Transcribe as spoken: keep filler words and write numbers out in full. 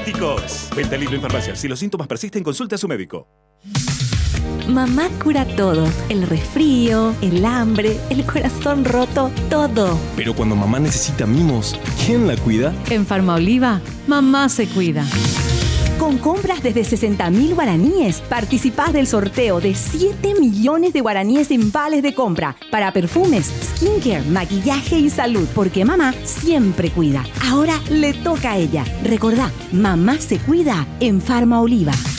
antibióticos. Venta libre en farmacias. Si los síntomas persisten, consulte a su médico. Mamá cura todo. El resfrío, el hambre, el corazón roto, todo. Pero cuando mamá necesita mimos, ¿quién la cuida? En Farmaoliva, mamá se cuida. Con compras desde sesenta mil guaraníes, participás del sorteo de siete millones de guaraníes en vales de compra para perfumes, skincare, maquillaje y salud, porque mamá siempre cuida. Ahora le toca a ella. Recordá, mamá se cuida en Farmaoliva.